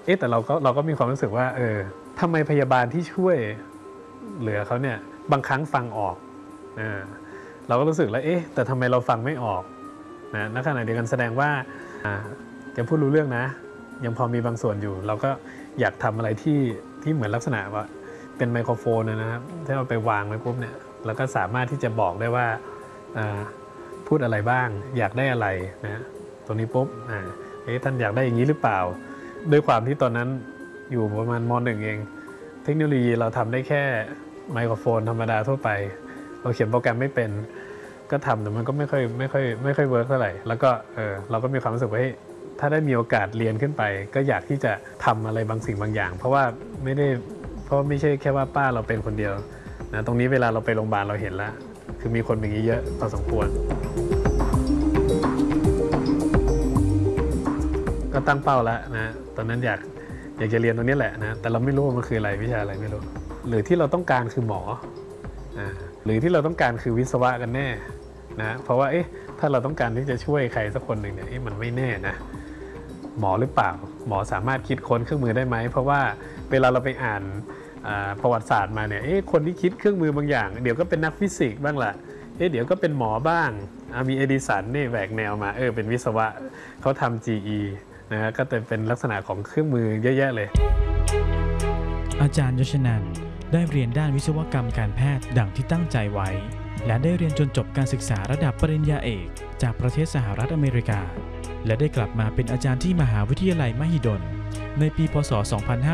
แต่เราก็มีความรู้สึกว่าทำไมพยาบาลที่ช่วยเหลือเขาเนี่ยบางครั้งฟังออกเราก็รู้สึกแล้วแต่ทำไมเราฟังไม่ออกนะณขณะเดียวกันแสดงว่ายังพูดรู้เรื่องนะยังพอมีบางส่วนอยู่เราก็อยากทำอะไรที่เหมือนลักษณะว่าเป็นไมโครโฟนนะครับที่เราไปวางไว้ปุ๊บเนี่ยแล้วก็สามารถที่จะบอกได้ว่าพูดอะไรบ้างอยากได้อะไรนะตรงนี้ปุ๊บท่านอยากได้อย่างนี้หรือเปล่าด้วยความที่ตอนนั้นอยู่ประมาณม.1 เองเทคโนโลยีเราทำได้แค่ไมโครโฟนธรรมดาทั่วไปเราเขียนโปรแกรมไม่เป็นก็ทำแต่มันก็ไม่ค่อยเวิร์กเท่าไหร่แล้วก็เราก็มีความรู้สึกว่าถ้าได้มีโอกาสเรียนขึ้นไปก็อยากที่จะทำอะไรบางสิ่งบางอย่างเพราะไม่ใช่แค่ว่าป้าเราเป็นคนเดียวนะตรงนี้เวลาเราไปโรงพยาบาลเราเห็นแล้วคือมีคนอย่างนี้เยอะพอสมควรก็ตั้งเป้าแล้วนะตอนนั้นอยากจะเรียนตรงนี้แหละนะแต่เราไม่รู้ว่ามันคืออะไรวิชาอะไรไม่รู้หรือที่เราต้องการคือหมอหรือที่เราต้องการคือวิศวะกันแน่นะเพราะว่าถ้าเราต้องการที่จะช่วยใครสักคนหนึ่งเนี่ยมันไม่แน่นะหมอหรือเปล่าหมอสามารถคิดค้นเครื่องมือได้ไหมเพราะว่าเวลาเราไปอ่านประวัติศาสตร์มาเนี่ยคนที่คิดเครื่องมือบางอย่างเดี๋ยวก็เป็นนักฟิสิกส์บ้างล่ะเดี๋ยวก็เป็นหมอบ้างมีเอดิสันนี่แหวกแนวมาเป็นวิศวะเขาทำ GE นะก็เป็นลักษณะของเครื่องมือเยอะแยะเลยอาจารย์ยศนันท์ได้เรียนด้านวิศวกรรมการแพทย์ดังที่ตั้งใจไว้และได้เรียนจนจบการศึกษาระดับปริญญาเอกจากประเทศสหรัฐอเมริกาและได้กลับมาเป็นอาจารย์ที่มหาวิทยาลัยมหิดลในปีพ.ศ.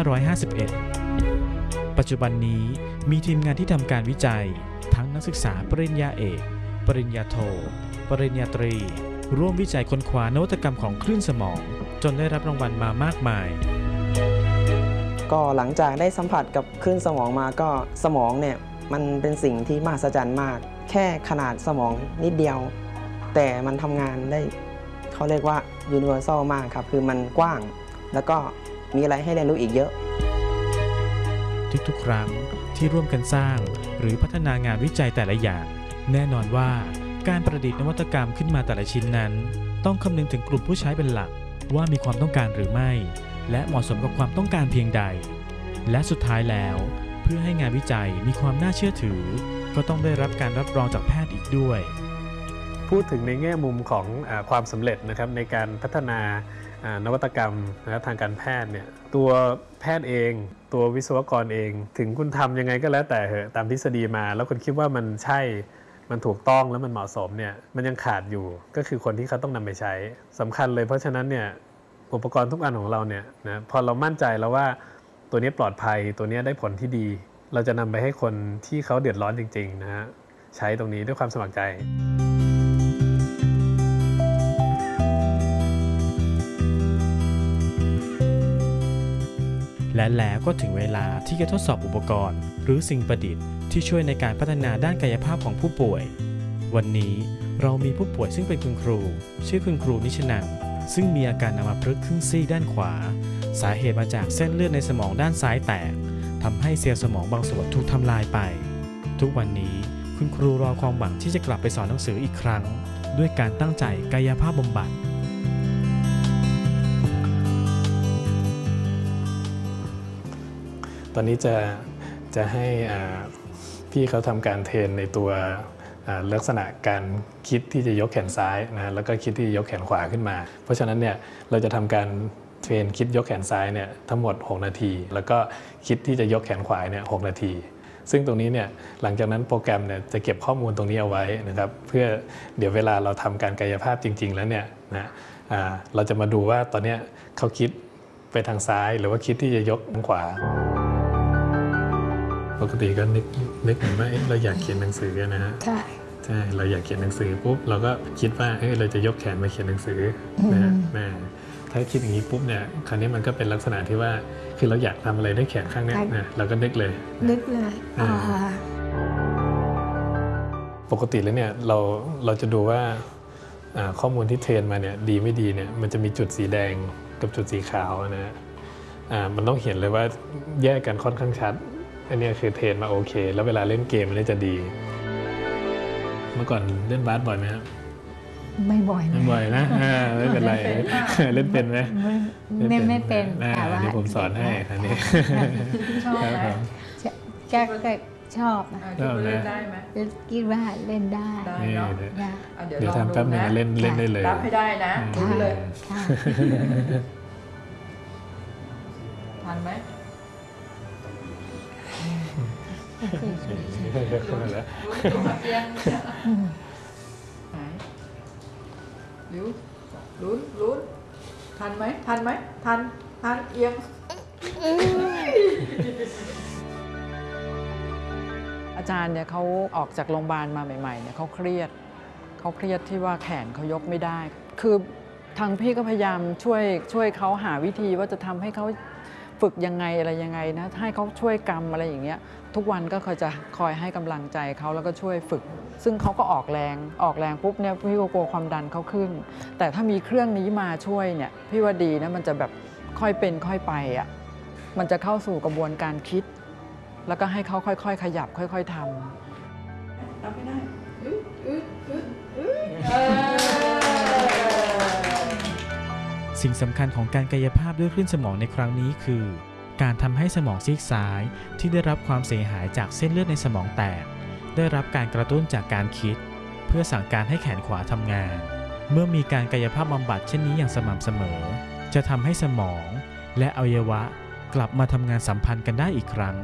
2551ปัจจุบันนี้มีทีมงานที่ทำการวิจัยทั้งนักศึกษาปริญญาเอกปริญญาโทปริญญาตรีร่วมวิจัยค้นคว้านวัตกรรมของคลื่นสมองจนได้รับรางวัลมามากมายก็หลังจากได้สัมผัสกับคลื่นสมองมาก็สมองเนี่ยมันเป็นสิ่งที่มหัศจรรย์มากแค่ขนาดสมองนิดเดียวแต่มันทำงานได้เขาเรียกว่า universal มากครับคือมันกว้างแล้วก็มีอะไรให้เรียนรู้อีกเยอะทุกๆครั้งที่ร่วมกันสร้างหรือพัฒนางานวิจัยแต่ละอย่างแน่นอนว่าการประดิษฐ์นวัตกรรมขึ้นมาแต่ละชิ้นนั้นต้องคำนึงถึงกลุ่มผู้ใช้เป็นหลักว่ามีความต้องการหรือไม่และเหมาะสมกับความต้องการเพียงใดและสุดท้ายแล้วเพื่อให้งานวิจัยมีความน่าเชื่อถือก็ต้องได้รับการรับรองจากแพทย์อีกด้วยพูดถึงในแง่มุมของความสำเร็จนะครับในการพัฒนานวัตกรรมนะครับทางการแพทย์เนี่ยตัวแพทย์เองตัววิศวกรเองถึงคุณทำยังไงก็แล้วแต่ตามทฤษฎีมาแล้วคุณคิดว่ามันใช่มันถูกต้องแล้วมันเหมาะสมเนี่ยมันยังขาดอยู่ก็คือคนที่เขาต้องนำไปใช้สำคัญเลยเพราะฉะนั้นเนี่ยอุปกรณ์ทุกอันของเราเนี่ยนะพอเรามั่นใจแล้วว่าตัวนี้ปลอดภัยตัวนี้ได้ผลที่ดีเราจะนำไปให้คนที่เขาเดือดร้อนจริงๆนะฮะใช้ตรงนี้ด้วยความสมัครใจและแล้วก็ถึงเวลาที่จะทดสอบอุปกรณ์หรือสิ่งประดิษฐ์ที่ช่วยในการพัฒนาด้านกายภาพของผู้ป่วยวันนี้เรามีผู้ป่วยซึ่งเป็นคุณครูชื่อคุณครูนิชนันท์ซึ่งมีอาการอัมพฤกษ์ครึ่งซีกด้านขวาสาเหตุมาจากเส้นเลือดในสมองด้านซ้ายแตกทำให้เซลล์สมองบางส่วนถูกทำลายไปทุกวันนี้คุณครูรอความหวังที่จะกลับไปสอนหนังสืออีกครั้งด้วยการตั้งใจกายภาพบำบัดตอนนี้จะให้พี่เขาทำการเทรนในตัวลักษณะการคิดที่จะยกแขนซ้ายนะแล้วก็คิดที่จะยกแขนขวาขึ้นมาเพราะฉะนั้นเนี่ยเราจะทำการเทรนคิดยกแขนซ้ายเนี่ยทั้งหมด6นาทีแล้วก็คิดที่จะยกแขนขวาเนี่ย6นาทีซึ่งตรงนี้เนี่ยหลังจากนั้นโปรแกรมเนี่ยจะเก็บข้อมูลตรงนี้เอาไว้นะครับเพื่อเดี๋ยวเวลาเราทำการกายภาพจริงๆแล้วเนี่ยนะเราจะมาดูว่าตอนนี้เขาคิดไปทางซ้ายหรือว่าคิดที่จะยกทางขวาปกติก็นึกเหมือนว่าเราอยากเขียนหนังสือนะฮะใช่เราอยากเขียนหนังสือปุ๊บเราก็คิดว่าเราจะยกแขนมาเขียนหนังสือนะถ้าคิดอย่างนี้ปุ๊บเนี่ยคราวนี้มันก็เป็นลักษณะที่ว่าคือเราอยากทำอะไรด้วยแขนข้างนี้นะเราก็นึกเลยปกติแล้วเนี่ยเราจะดูว่าข้อมูลที่เทรนมาเนี่ยดีไม่ดีเนี่ยมันจะมีจุดสีแดงกับจุดสีขาวนะมันต้องเห็นเลยว่าแยกกันค่อนข้างชัดอันนี้คือเทรนมาโอเคแล้วเวลาเล่นเกมมันจะดีเมื่อก่อนเล่นบาสบ่อยไหมครับไม่บ่อยนะไม่บ่อยนะไม่เป็นไรเล่นเป็นไหมไม่เป็นแต่ว่าเดี๋ยวผมสอนให้ครั้นี้ชอบครับไหมผมแกก็ชอบนะคิดว่าเล่นได้ไหมคิดว่าเล่นได้ได้นี่เนาะเดี๋ยวได้เดี๋ยวเดี๋ยวลองทำแป๊บดูนึงนะเล่นได้เลยรับให้ได้นะอืมรู้เลยค่ะทันไหมโอเคเข้ามาแล้วรู้มาเพียงไหนลุ้นทันไหมทันเอียงอาจารย์เนี่ยเขาออกจากโรงพยาบาลมาใหม่ๆเนี่ยเขาเครียดที่ว่าแขนเขายกไม่ได้ คือทางพี่ก็พยายามช่วยเขาหาวิธีว่าจะทำให้เขาฝึกยังไงอะไรยังไงนะให้เขาช่วยกำอะไรอย่างเงี้ยทุกวันก็จะคอยให้กำลังใจเขาแล้วก็ช่วยฝึก ซึ่งเขาก็ออกแรงปุ๊บเนี่ยพี่ก็กลัวความดันเขาขึ้น แต่ถ้ามีเครื่องนี้มาช่วยเนี่ยพี่ว่าดีนะมันจะแบบค่อยเป็นค่อยไปอ่ะมันจะเข้าสู่กระบวนการคิด แล้วก็ให้เขาค่อยๆขยับค่อยๆทำรับไม่ได้สิ่งสำคัญของการกายภาพด้วยคลื่นสมองในครั้งนี้คือ การทำให้สมองซีกซ้ายที่ได้รับความเสียหายจากเส้นเลือดในสมองแตกได้รับการกระตุ้นจากการคิด เพื่อสั่งการให้แขนขวาทำงาน เมื่อมีการกายภาพบำบัดเช่นนี้อย่างสม่ำเสมอ จะทำให้สมองและอวัยวะกลับมาทำงานสัมพันธ์กันได้อีกครั้ง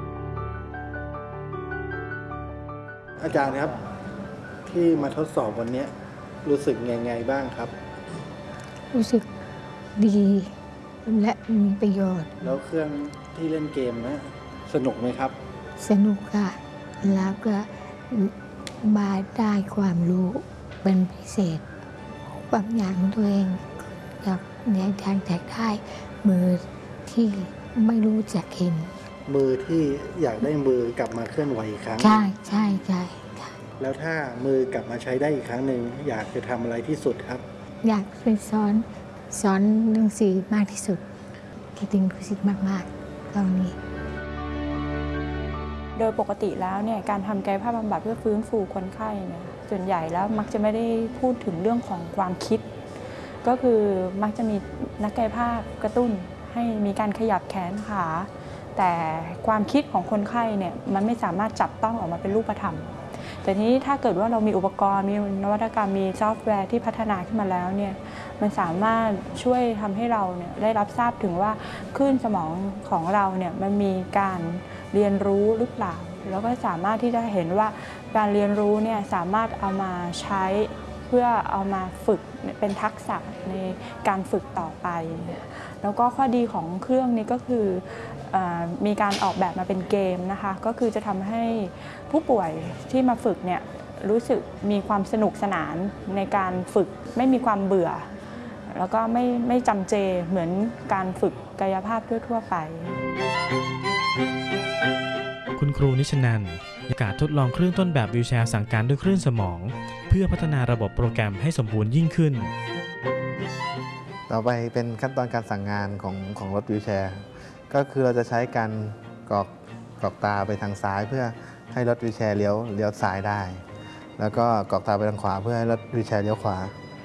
อาจารย์ครับที่มาทดสอบวันนี้รู้สึกไงบ้างครับรู้สึกดีและมีประโยชน์แล้วเครื่องที่เล่นเกมนะสนุกไหมครับสนุกค่ะแล้วก็มาได้ความรู้เป็นพิเศษบางอย่างตัวเองอยากได้มือที่ไม่รู้จักเห็นมือที่อยากได้มือกลับมาเคลื่อนไหวอีกครั้งใช่ค่ะแล้วถ้ามือกลับมาใช้ได้อีกครั้งหนึ่งอยากจะทำอะไรที่สุดครับอยากไปสอนหนังสือมากที่สุดคิดถึงรู้สึกมากๆตอนนี้โดยปกติแล้วเนี่ยการทำกายภาพบำบัดเพื่อฟื้นฟูคนไข้เนี่ยส่วนใหญ่แล้วมักจะไม่ได้พูดถึงเรื่องของความคิด ก็คือมักจะมีนักกายภาพกระตุ้นให้มีการขยับแขนขาแต่ความคิดของคนไข้เนี่ยมันไม่สามารถจับต้องออกมาเป็นรูปธรรมแต่ทีนี้ถ้าเกิดว่าเรามีอุปกรณ์มีนวัตกรรมมีซอฟต์แวร์ที่พัฒนาขึ้นมาแล้วเนี่ยมันสามารถช่วยทำให้เราเนี่ยได้รับทราบถึงว่าคลื่นสมองของเราเนี่ยมันมีการเรียนรู้หรือเปล่าแล้วก็สามารถที่จะเห็นว่าการเรียนรู้เนี่ยสามารถเอามาใช้เพื่อเอามาฝึกเป็นทักษะในการฝึกต่อไปแล้วก็ข้อดีของเครื่องนี้ก็คือมีการออกแบบมาเป็นเกมนะคะก็คือจะทำให้ผู้ป่วยที่มาฝึกเนี่ยรู้สึกมีความสนุกสนานในการฝึกไม่มีความเบื่อแล้วก็ไม่จำเจเหมือนการฝึกกายภาพทั่วๆไปคุณครูนิชนันท์ประกาศทดลองเครื่องต้นแบบวีลแชร์สั่งการด้วยคลื่นสมองเพื่อพัฒนาระบบโปรแกรมให้สมบูรณ์ยิ่งขึ้นต่อไปเป็นขั้นตอนการสั่งงานของรถวีลแชร์ ก็คือเราจะใช้การกรอกตาไปทางซ้ายเพื่อให้รถวีลแชร์เลี้ยวซ้ายได้ แล้วก็กรอกตาไปทางขวาเพื่อให้รถวีลแชร์เลี้ยวขวา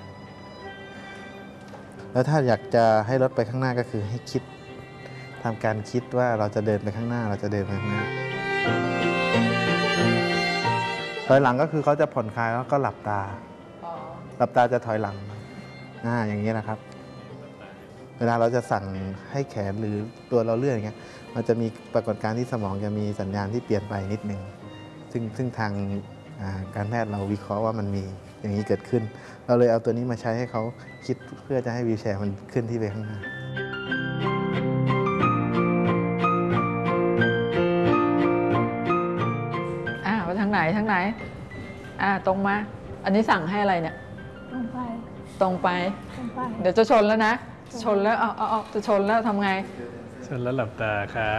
แล้วถ้าอยากจะให้รถไปข้างหน้าก็คือให้คิดทำการคิดว่าเราจะเดินไปข้างหน้าเราจะเดินไปข้างหน้าถอยหลังก็คือเขาจะผ่อนคลายแล้วก็หลับตาจะถอยหลังอย่างนี้นะครับ เวลาเราจะสั่งให้แขนหรือตัวเราเลื่อนอย่างเงี้ยมันจะมีปรากฏการณ์ที่สมองจะมีสัญญาณที่เปลี่ยนไปนิดนึงซึ่งทางการแพทย์เราวิเคราะห์ว่ามันมีอย่างนี้เกิดขึ้นเราเลยเอาตัวนี้มาใช้ให้เขาคิดเพื่อจะให้วีลแชร์มันขึ้นที่ไปข้างหน้าไปทางไหนตรงมาอันนี้สั่งให้อะไรเนี่ยตรงไปตรงไป เดี๋ยวจะชนแล้วนะชนแล้วเอาจะชนแล้วทำไงชนแล้วหลับตาครับ